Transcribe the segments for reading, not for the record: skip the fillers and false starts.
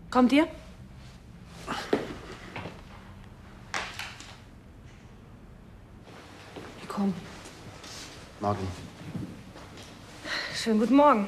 Kommt ihr? Komm. Morgen. Schönen guten Morgen.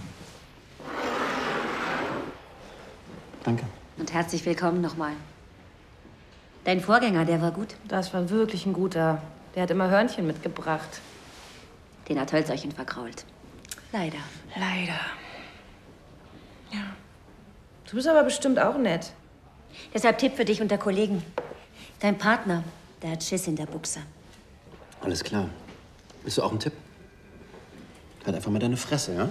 Danke. Und herzlich willkommen nochmal. Dein Vorgänger, der war gut. Das war wirklich ein guter. Der hat immer Hörnchen mitgebracht. Den hat Hölzerchen verkrault. Leider. Leider. Ja. Du bist aber bestimmt auch nett. Deshalb Tipp für dich unter Kollegen. Dein Partner, der hat Schiss in der Buchse. Alles klar. Bist du auch ein Tipp? Halt einfach mal deine Fresse, ja?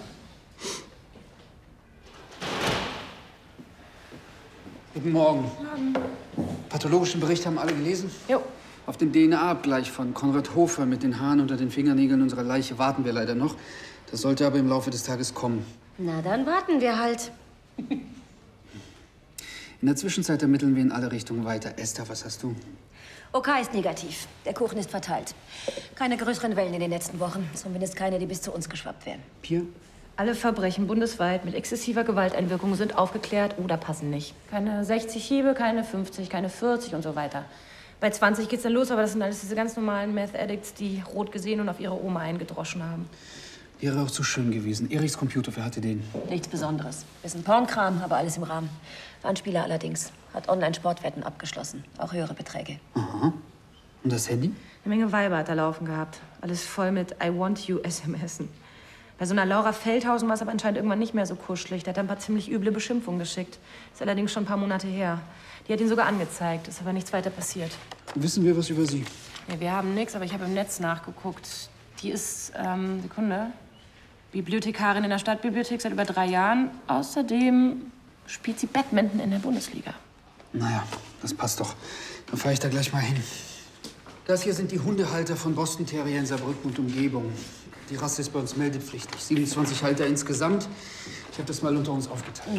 Guten Morgen. Pathologischen Bericht haben alle gelesen? Jo. Auf den DNA-Abgleich von Konrad Hofer mit den Haaren unter den Fingernägeln unserer Leiche warten wir leider noch. Das sollte aber im Laufe des Tages kommen. Na, dann warten wir halt. In der Zwischenzeit ermitteln wir in alle Richtungen weiter. Esther, was hast du? OK ist negativ. Der Kuchen ist verteilt. Keine größeren Wellen in den letzten Wochen. Zumindest keine, die bis zu uns geschwappt wären. Pia? Alle Verbrechen bundesweit mit exzessiver Gewalteinwirkung sind aufgeklärt oder passen nicht. Keine 60 Hiebe, keine 50, keine 40 und so weiter. Bei 20 geht's dann los, aber das sind alles diese ganz normalen Meth-Addicts, die rot gesehen und auf ihre Oma eingedroschen haben. Wäre auch zu schön gewesen. Erichs Computer, wer hatte den? Nichts Besonderes. Bisschen Pornkram, aber alles im Rahmen. Anspieler allerdings. Hat Online-Sportwetten abgeschlossen. Auch höhere Beträge. Aha. Und das Handy? Eine Menge Weiber hat er laufen gehabt. Alles voll mit I want you SMSen. Bei so einer Laura Feldhausen war es aber anscheinend irgendwann nicht mehr so kuschelig. Der hat ein paar ziemlich üble Beschimpfungen geschickt. Ist allerdings schon ein paar Monate her. Die hat ihn sogar angezeigt. Ist aber nichts weiter passiert. Wissen wir was über sie? Ja, wir haben nichts, aber ich habe im Netz nachgeguckt. Die ist, Sekunde, Bibliothekarin in der Stadtbibliothek seit über 3 Jahren. Außerdem spielt sie Badminton in der Bundesliga. Naja, das passt doch. Dann fahre ich da gleich mal hin. Das hier sind die Hundehalter von Boston Terrier in Saarbrücken und Umgebung. Die Rasse ist bei uns meldepflichtig. 27 Halter insgesamt. Ich habe das mal unter uns aufgeteilt.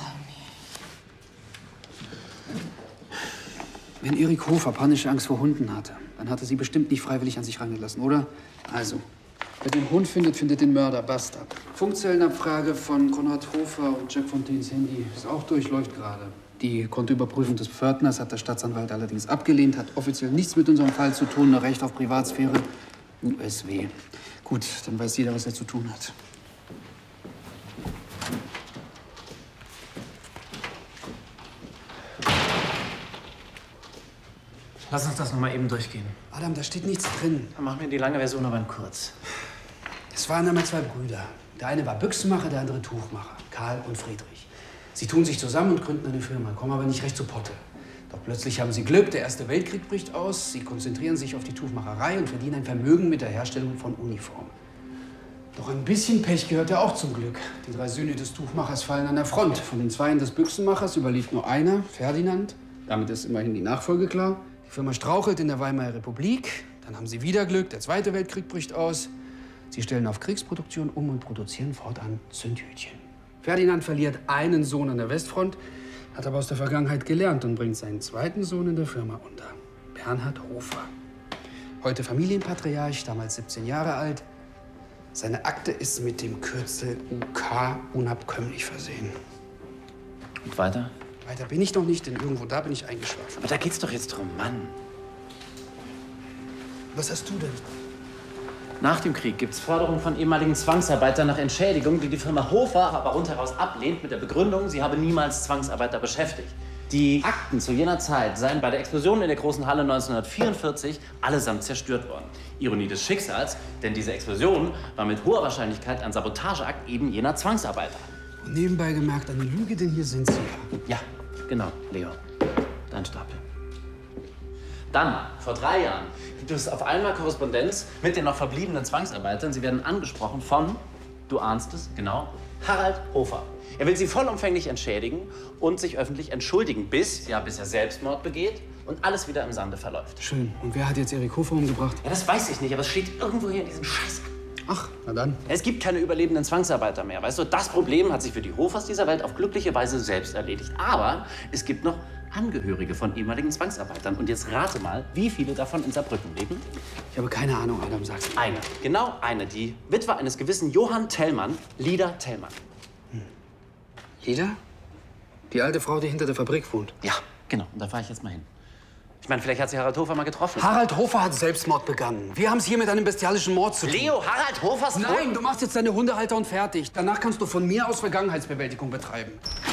Wenn Erik Hofer panische Angst vor Hunden hatte, dann hat er sie bestimmt nicht freiwillig an sich rangelassen, oder? Also, wer den Hund findet, findet den Mörder. Basta. Funkzellenabfrage von Konrad Hofer und Jack Fontaines Handy ist auch durch, läuft gerade. Die Kontoüberprüfung des Pförtners hat der Staatsanwalt allerdings abgelehnt, hat offiziell nichts mit unserem Fall zu tun, nur Recht auf Privatsphäre. USW. Gut, dann weiß jeder, was er zu tun hat. Lass uns das noch mal eben durchgehen. Adam, da steht nichts drin. Dann machen wir die lange Version aber in kurz. Es waren einmal 2 Brüder. Der eine war Büchsenmacher, der andere Tuchmacher. Karl und Friedrich. Sie tun sich zusammen und gründen eine Firma, kommen aber nicht recht zu Potte. Doch plötzlich haben sie Glück, der Erste Weltkrieg bricht aus. Sie konzentrieren sich auf die Tuchmacherei und verdienen ein Vermögen mit der Herstellung von Uniformen. Doch ein bisschen Pech gehört ja auch zum Glück. Die 3 Söhne des Tuchmachers fallen an der Front. Von den 2 des Büchsenmachers überlebt nur einer, Ferdinand. Damit ist immerhin die Nachfolge klar. Die Firma strauchelt in der Weimarer Republik. Dann haben sie wieder Glück, der Zweite Weltkrieg bricht aus. Sie stellen auf Kriegsproduktion um und produzieren fortan Zündhütchen. Ferdinand verliert einen Sohn an der Westfront, hat aber aus der Vergangenheit gelernt und bringt seinen 2. Sohn in der Firma unter. Bernhard Hofer. Heute Familienpatriarch, damals 17 Jahre alt. Seine Akte ist mit dem Kürzel UK unabkömmlich versehen. Und weiter? Weiter bin ich noch nicht, denn irgendwo da bin ich eingeschlafen. Aber da geht's doch jetzt drum, Mann. Was hast du denn? Nach dem Krieg gibt's Forderungen von ehemaligen Zwangsarbeitern nach Entschädigung, die die Firma Hofer aber rundheraus ablehnt mit der Begründung, sie habe niemals Zwangsarbeiter beschäftigt. Die Akten zu jener Zeit seien bei der Explosion in der großen Halle 1944 allesamt zerstört worden. Ironie des Schicksals, denn diese Explosion war mit hoher Wahrscheinlichkeit ein Sabotageakt eben jener Zwangsarbeiter. Und nebenbei gemerkt, eine Lüge, denn hier sind sie ja. Ja, genau, Leo. Dein Stapel. Dann, vor 3 Jahren, gibt es auf einmal Korrespondenz mit den noch verbliebenen Zwangsarbeitern. Sie werden angesprochen von, du ahnst es, genau, Harald Hofer. Er will sie vollumfänglich entschädigen und sich öffentlich entschuldigen, bis er Selbstmord begeht und alles wieder im Sande verläuft. Schön. Und wer hat jetzt Erik Hofer umgebracht? Ja, das weiß ich nicht, aber es steht irgendwo hier in diesem Scheiß. Ach, na dann. Es gibt keine überlebenden Zwangsarbeiter mehr, weißt du? Das Problem hat sich für die Hofers dieser Welt auf glückliche Weise selbst erledigt. Aber es gibt noch Angehörige von ehemaligen Zwangsarbeitern. Und jetzt rate mal, wie viele davon in Saarbrücken leben? Ich habe keine Ahnung, Adam, sag's mir. Eine. Genau eine. Die Witwe eines gewissen Johann Tellmann, Lieder Tellmann. Lieder? Die alte Frau, die hinter der Fabrik wohnt. Ja, genau. Und da fahre ich jetzt mal hin. Ich meine, vielleicht hat sie Harald Hofer mal getroffen. Harald Hofer hat Selbstmord begangen. Wir haben es hier mit einem bestialischen Mord zu tun. Leo, Harald Hofers Tod? Nein, du machst jetzt deine Hundehalter und fertig. Danach kannst du von mir aus Vergangenheitsbewältigung betreiben.